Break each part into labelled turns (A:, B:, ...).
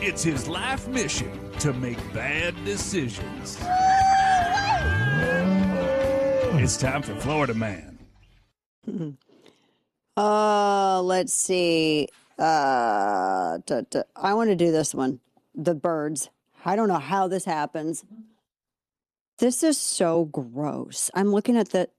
A: It's his life mission to make bad decisions. It's time for Florida Man.
B: Let's see. I want to do this one. The birds. I don't know how this happens. This is so gross. I'm looking at the...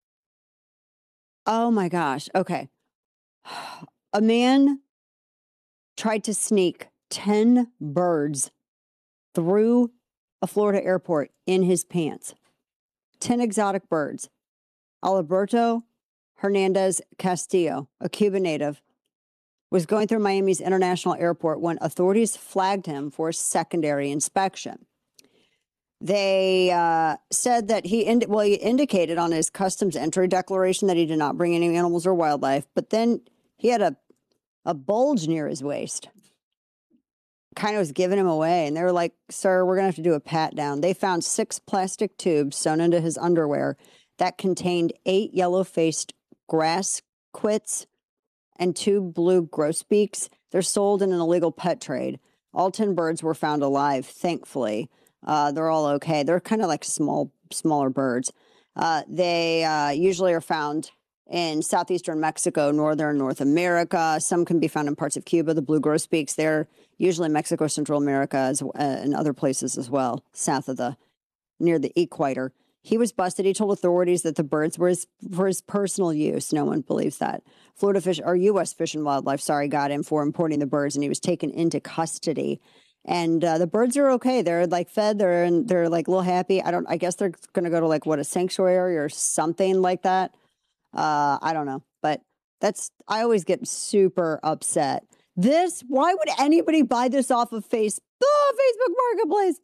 B: Oh my gosh. Okay. A man tried to sneak 10 birds through a Florida airport in his pants. 10 exotic birds. Alberto Hernandez Castillo, a Cuban native, was going through Miami's International Airport when authorities flagged him for a secondary inspection. They said that he indicated on his customs entry declaration that he did not bring any animals or wildlife, but then he had a bulge near his waist. Kind of was giving him away, and they were like, "Sir, we're going to have to do a pat down." They found 6 plastic tubes sewn into his underwear that contained 8 yellow-faced grass quits and 2 blue grosbeaks. They're sold in an illegal pet trade. All 10 birds were found alive, thankfully. They're all okay. They're kind of like smaller birds. They usually are found in southeastern Mexico, northern North America. Some can be found in parts of Cuba. The blue grosbeaks, they're usually Mexico, Central America, and other places as well, near the equator. He was busted. He told authorities that the birds were for his personal use. No one believes that. U.S. Fish and Wildlife, got him for importing the birds, and he was taken into custody. And the birds are okay. They're like fed. They're like a little happy. I guess they're going to go to a sanctuary or something like that. I don't know, but I always get super upset. Why would anybody buy this off of Facebook Marketplace?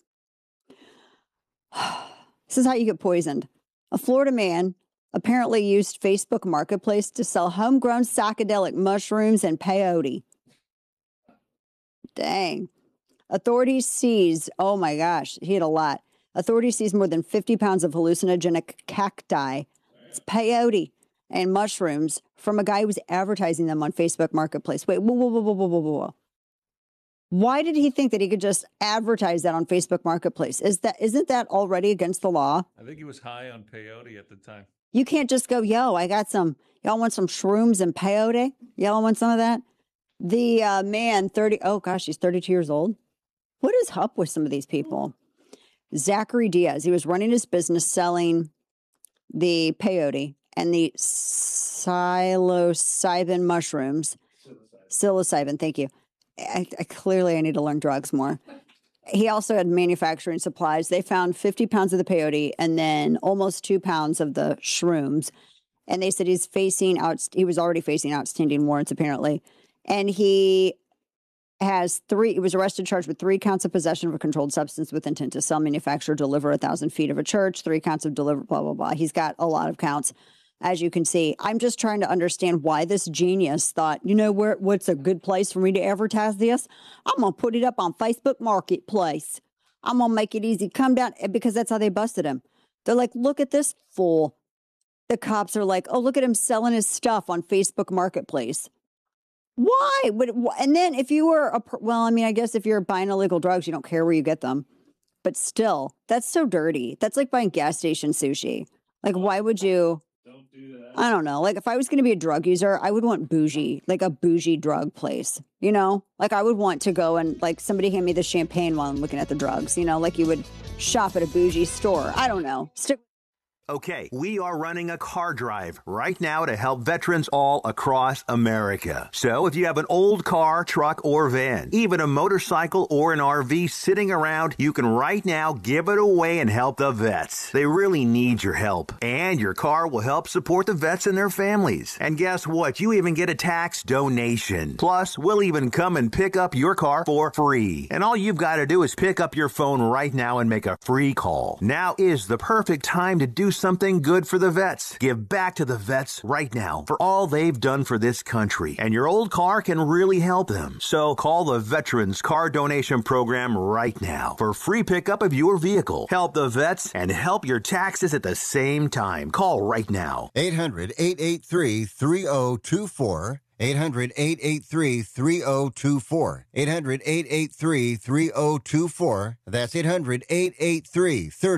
B: This is how you get poisoned. A Florida man apparently used Facebook Marketplace to sell homegrown psychedelic mushrooms and peyote. Dang. Authorities seized, oh my gosh, he had a lot. Authorities seized more than 50 pounds of hallucinogenic cacti, it's peyote, and mushrooms from a guy who was advertising them on Facebook Marketplace. Wait, whoa. Why did he think that he could just advertise that on Facebook Marketplace? Isn't that already against the law?
C: I think he was high on peyote at the time.
B: You can't just go, I got some, y'all want some shrooms and peyote? Y'all want some of that? The man, he's 32 years old. What is up with some of these people? Zachary Diaz, he was running his business selling the peyote and the psilocybin mushrooms. Psilocybin, thank you. I need to learn drugs more. He also had manufacturing supplies. They found 50 pounds of the peyote and then almost 2 pounds of the shrooms. And they said he was already facing outstanding warrants, apparently. And he was arrested, charged with 3 counts of possession of a controlled substance with intent to sell, manufacture, deliver 1,000 feet of a church, 3 counts of deliver, blah, blah, blah. He's got a lot of counts, as you can see. I'm just trying to understand why this genius thought, what's a good place for me to advertise this? I'm going to put it up on Facebook Marketplace. I'm going to make it easy. Come down, because that's how they busted him. They're like, look at this fool. The cops are like, oh, look at him selling his stuff on Facebook Marketplace. Why? And then if you were, I guess if you're buying illegal drugs, you don't care where you get them. But still, that's so dirty. That's like buying gas station sushi. Like, why would you?
C: Don't do that.
B: I don't know. Like, if I was going to be a drug user, I would want bougie, like a bougie drug place. Like I would want to go and somebody hand me the champagne while I'm looking at the drugs. Like you would shop at a bougie store. I don't know.
D: Okay, we are running a car drive right now to help veterans all across America. So if you have an old car, truck, or van, even a motorcycle or an RV sitting around, you can right now give it away and help the vets. They really need your help. And your car will help support the vets and their families. And guess what? You even get a tax donation. Plus, we'll even come and pick up your car for free. And all you've got to do is pick up your phone right now and make a free call. Now is the perfect time to do something good for the vets. Give back to the vets right now for all they've done for this country. And your old car can really help them. So call the Veterans Car Donation Program right now for free pickup of your vehicle. Help the vets and help your taxes at the same time. Call right now.
E: 800-883-3024. 800-883-3024. 800-883-3024. That's 800-883-3024.